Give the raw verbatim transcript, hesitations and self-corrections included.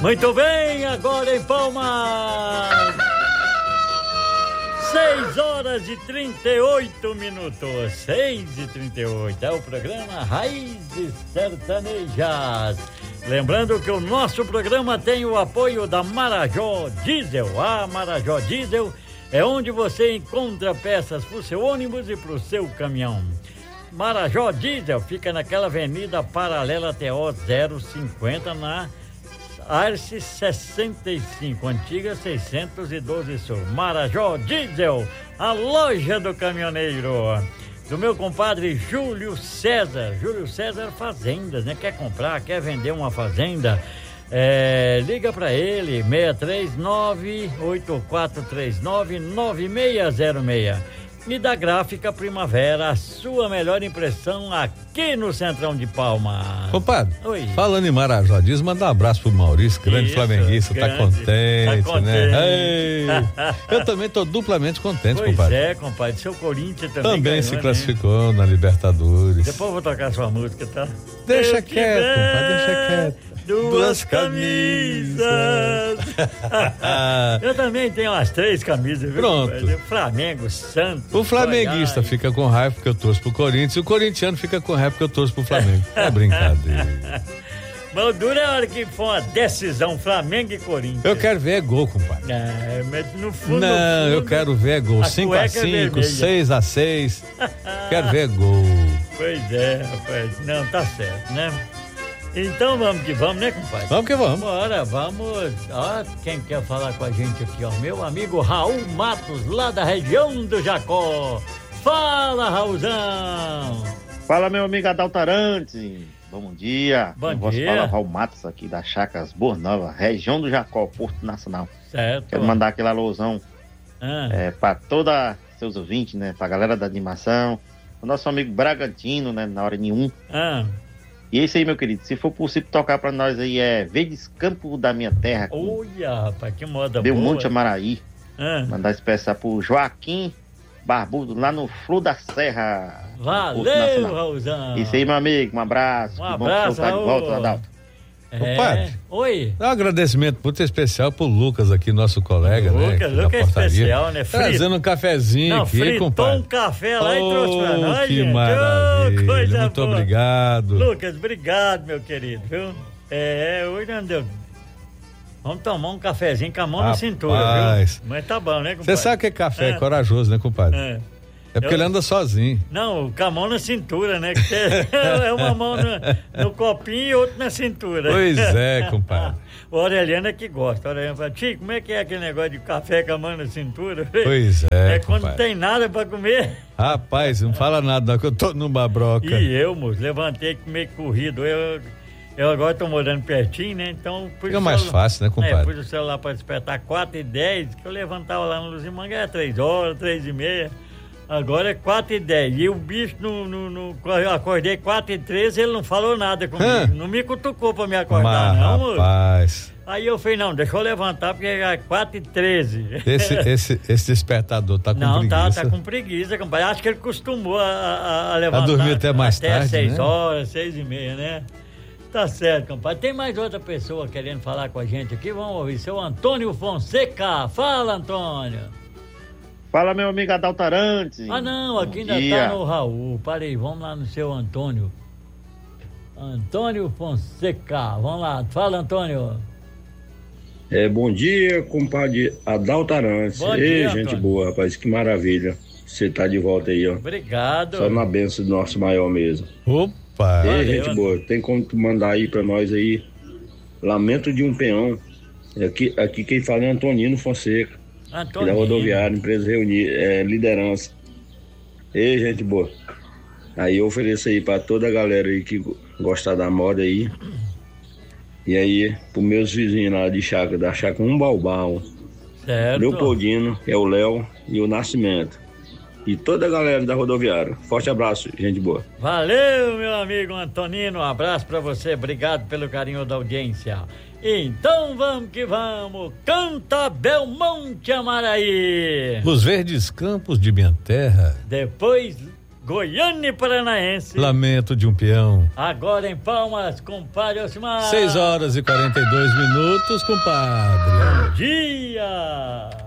Muito bem, agora em Palmas. seis horas e trinta e oito minutos. seis e trinta e oito. É o programa Raízes Sertanejas. Lembrando que o nosso programa tem o apoio da Marajó Diesel. A Marajó Diesel é onde você encontra peças para o seu ônibus e para o seu caminhão. Marajó Diesel fica naquela avenida paralela T O zero cinquenta na Arce sessenta e cinco, antiga seiscentos e doze Sul. Marajó Diesel, a loja do caminhoneiro. Do meu compadre Júlio César. Júlio César Fazendas, né? Quer comprar, quer vender uma fazenda? É, liga pra ele, seis três nove, oito quatro três nove, nove seis zero seis. E da Gráfica Primavera, a sua melhor impressão aqui no Centrão de Palmas. Compadre, Oi. Falando em Marajó, diz, manda um abraço pro Maurício, grande Isso, flamenguista, grande. tá contente, Tá contente. né? Ei, eu também tô duplamente contente, Pois compadre. é, compadre, seu Corinthians também Também ganhou, se né? classificou na Libertadores. Depois eu vou tocar sua música, tá? Deixa Eu quieto, tiver compadre, deixa quieto. Duas, Duas camisas. Eu também tenho umas três camisas, viu? Pronto. compadre? Flamengo, Santos. O flamenguista Goiás. fica com raiva porque eu torço pro Corinthians e o corintiano fica com raiva porque eu torço pro Flamengo. É brincadeira. Mas o duro é a hora que for uma decisão Flamengo e Corinthians. Eu quero ver gol, compadre. É, mas no fundo, Não, no fundo, eu quero ver gol. a cinco a cueca é cinco, vermelha. seis a seis. Quero ver gol. Pois é, rapaz. Não, tá certo, né? Então vamos que vamos, né, compadre? Vamos que vamos. Bora, vamos. Ó, quem quer falar com a gente aqui, ó? Meu amigo Raul Matos, lá da região do Jacó. Fala, Raulzão. Fala, meu amigo Adalto Arantes. Bom dia. Bom Eu posso dia. falar Raul Matos aqui da Chácaras Boa Nova, região do Jacó, Porto Nacional. Certo. Quero mandar aquele alôzão Ah, é, para toda seus ouvintes, né? Pra galera da animação. O nosso amigo Bragantino, né? Na hora nenhum. ah. E é isso aí, meu querido. Se for possível tocar pra nós aí, é Verdes Campo da Minha Terra. Olha, rapaz, que moda Deu boa. Monte Amaraí. Ah, Mandar esse peça pro Joaquim Barbudo, lá no Flor da Serra. no Porto valeu, Nacional. Raulzão. Isso aí, meu amigo. Um abraço. Um que abraço, bom que o senhor tá de Raul. volta, Adalto. É. Compadre. Oi. Um agradecimento muito especial pro Lucas aqui, nosso colega, né? Lucas, aqui da Lucas é portaria. especial, né? Frito. Trazendo um cafezinho Não, aqui, fritou compadre. um café lá e trouxe pra Oh, nós, que gente. maravilha. Ô, coisa Muito boa. obrigado. Lucas, obrigado, meu querido, viu? É, hoje não deu. Vamos tomar um cafezinho com a mão na Rapaz. cintura, viu? Mas tá bom, né, compadre? Você sabe que café é É. corajoso, né, compadre? É. É porque Eu- ele anda sozinho. Não, com a mão na cintura, né? Que tem- é uma mão no, no copinho e outra na cintura. Pois é, compadre. O Aureliano é que gosta. O Aureliano fala, Tio, como é que é aquele negócio de café com a mão na cintura? Pois é, É quando compadre. tem nada pra comer. Rapaz, não fala nada não, que eu tô numa broca. E eu, moço, levantei meio corrido. Eu, eu agora tô morando pertinho, né? Então... pus Fica o mais celular- fácil, né, compadre? É, pus o celular pra despertar quatro e dez, que eu levantava lá no Luzimanga, era três horas, três e meia. Agora é quatro e dez. E o bicho, no, no, no, eu acordei quatro e treze, ele não falou nada comigo. Hã? Não me cutucou pra me acordar, Mas, não, moço. rapaz, Aí eu falei, não, deixa eu levantar, porque é quatro e treze. esse, esse, esse despertador tá com Não, tá, preguiça. tá com preguiça, compadre. Acho que ele costumou a, a, a levantar. dormir até mais tarde, seis né? horas, seis e meia, né? Tá certo, compadre. Tem mais outra pessoa querendo falar com a gente aqui. Vamos ouvir. Seu Antônio Fonseca. Fala, Antônio. Fala, meu amigo Adalto Arantes. Ah, não, Bom aqui ainda dia. tá no Raul. Parei, vamos lá no seu Antônio. Antônio Fonseca. Vamos lá. Fala, Antônio. É, bom dia, compadre Adalto Arantes. Bom Ei, dia, gente Antônio. boa, rapaz, que maravilha. Você tá de volta aí, ó. Obrigado. Só na benção do nosso maior mesmo. Opa! Ei, Valeu, gente Antônio. boa, tem como tu mandar aí pra nós aí? Lamento de um peão. Aqui, aqui quem fala é Antonino Fonseca, aqui da Antônio. rodoviária, empresa reunida, é, liderança. Ei, gente boa. Aí eu ofereço aí pra toda a galera aí que go- gostar da moda aí. E aí, pros meus vizinhos lá de chácara, da chácara um balbal. Certo. Leopoldino, que é o Léo e o Nascimento. E toda a galera da rodoviária. Forte abraço, gente boa. Valeu, meu amigo Antonino, um abraço pra você, obrigado pelo carinho da audiência. Então vamos que vamos, canta Belmonte Amaraí. Os verdes campos de minha terra. Depois Goiânia e Paranaense. Lamento de um peão. Agora em Palmas, compadre Osmar. seis horas e quarenta e dois minutos, compadre. Bom dia.